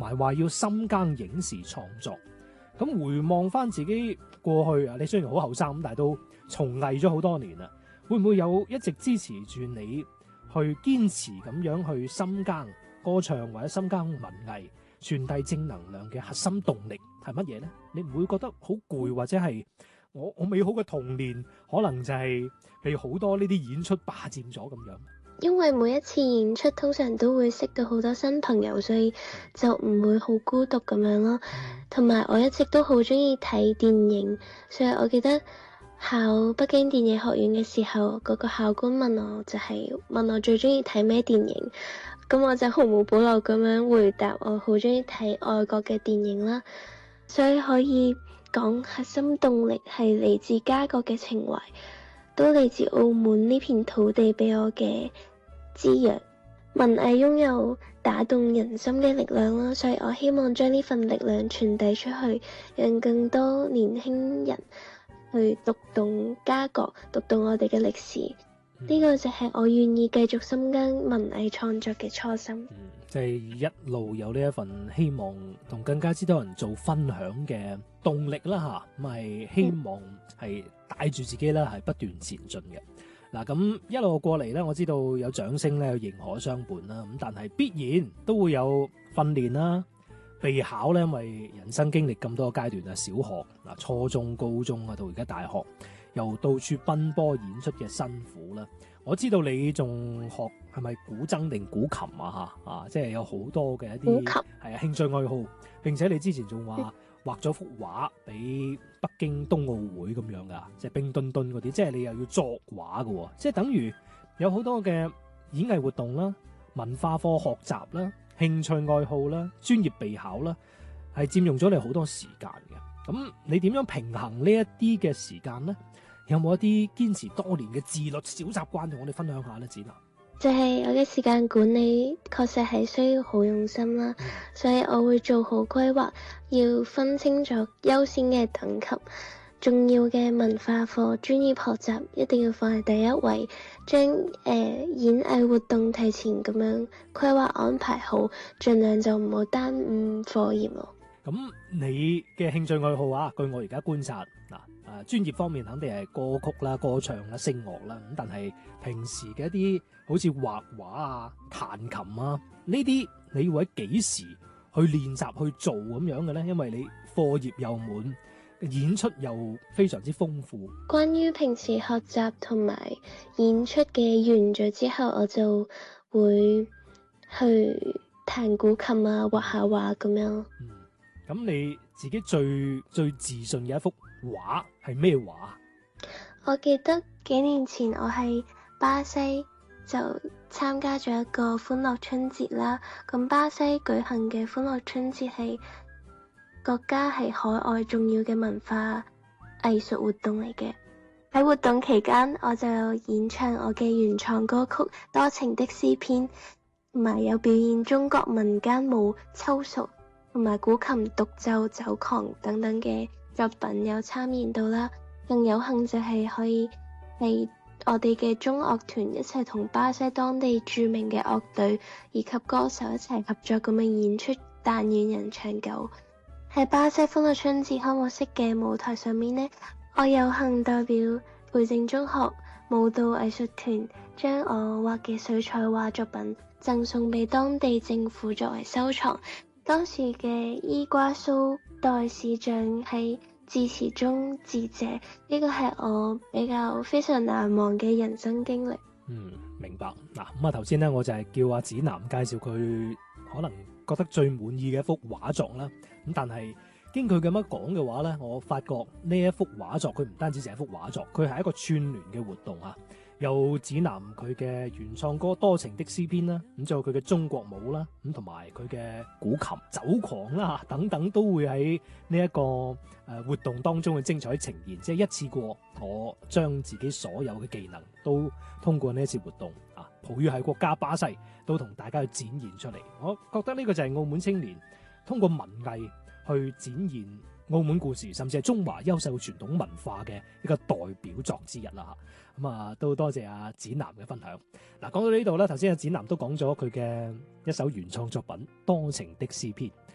係話要深耕影視創作。咁回望翻自己過去啊，你雖然好後生咁，但係都從藝咗好多年啦。會唔會有一直支持住你去堅持咁樣去深耕歌唱或者深耕文藝，傳遞正能量嘅核心動力係乜嘢呢？你唔會覺得好攰，或者係我美好嘅童年可能就係被好多呢啲演出霸佔咗咁樣？ 因為每一次演出通常都會識到好多新朋友，所以就唔會好孤獨咁樣咯。同埋我一直都好鍾意睇電影，所以我記得考北京電影學院嘅時候，嗰個考官問我最鍾意睇咩電影，咁我就毫無保留咁樣回答我好鍾意睇外國嘅電影啦。所以可以講核心動力係嚟自家國嘅情懷，都嚟自澳門呢片土地俾我嘅滋養。文藝擁有打動人心嘅力量啦，所以我希望將呢份力量傳遞出去，讓更多年輕人去讀懂家國，讀懂我哋嘅歷史。呢個就係我願意繼續深耕文藝創作嘅初心。 即係一路有呢一份希望同更加之多人做分享嘅動力啦吓，咁係希望係帶住自己啦，係不斷前進嘅。嗱，咁一路過嚟咧，我知道有掌聲咧，有迎可相伴啦，咁但係必然都會有訓練啦、備考咧，因為人生經歷咁多個階段啊，小學嗱、初中、高中啊，到而家大學，又到處奔波演出嘅辛苦啦。我知道你仲學係咪古箏定古琴啊？即係有好多嘅一啲係啊興趣愛好，並且你之前仲話畫咗幅畫俾北京冬奧會咁樣噶，即係冰墩墩嗰啲，即係你又要作畫喎，即係等於有好多嘅演藝活動啦、文化課學習啦、興趣愛好啦、專業備考啦，係佔用咗你好多時間嘅。咁你點樣平衡呢一啲嘅時間呢？有冇一啲堅持多年嘅自律小習慣同我哋分享下呢？展啊， 就係我嘅時間管理確實係需要好用心啦，所以我會做好規劃，要分清楚優先嘅等級，重要嘅文化課、專業學習一定要放喺第一位，將演藝活動提前咁樣規劃安排好，盡量就唔好耽誤課業咯。 咁你嘅興趣愛好啊，據我而家觀察專業方面肯定係歌曲啦、歌唱啦、聲樂啦，咁但係平時嘅一啲好似畫畫啊、彈琴啊呢啲，你會喺幾時去練習去做咁樣嘅呢？因為你課業又滿，演出又非常之豐富。 關於平時學習同埋演出嘅完咗之後，我就會去彈古琴啊、畫下畫咁樣。 咁你自己最自信嘅一幅畫係咩畫？ 我記得幾年前我喺巴西就參加咗一個歡樂春節啦。咁巴西舉行嘅歡樂春節係國家係海外重要嘅文化藝術活動嚟嘅。喺活動期間，我就有演唱我嘅原創歌曲《多情的詩篇》，同埋有表演中國民間舞秋熟，同埋古琴獨奏酒狂等等嘅作品有參演到啦。更有幸就係可以係我哋嘅中樂團一齊同巴西當地著名嘅樂隊以及歌手一齊合作咁樣演出《但願人長久》。喺巴西歡樂春節開幕式嘅舞台上面呢，我有幸代表培正中學舞蹈藝術團將我畫嘅水彩畫作品贈送俾當地政府作為收藏。當時嘅伊瓜蘇代市長喺致辭中致謝，呢個係我比較非常難忘嘅人生經歷。 明白。嗱，咁頭先咧我就係叫阿展南介紹佢可能覺得最滿意嘅一幅畫作啦。咁但係經佢咁樣講嘅話咧，我發覺呢一幅畫作佢唔單止係一幅畫作，佢係一個串聯嘅活動啊。有展南佢嘅原創歌《多情的詩篇》啦，咁仲有佢嘅中國舞啦，咁同埋佢嘅古琴酒狂啦等等，都會喺呢一個活動當中嘅精彩呈現。即係一次過，我將自己所有嘅技能都通過呢一次活動抱於喺國家巴西，都同大家去展現出嚟。我覺得呢個就係澳門青年通過文藝去展現澳門故事，甚至係中華優秀傳統文化嘅一個代表作之一啦。咁都多謝阿展南嘅分享。嗱，講到呢度咧，頭先阿展南都講咗佢嘅一首原創作品《多情的詩篇》。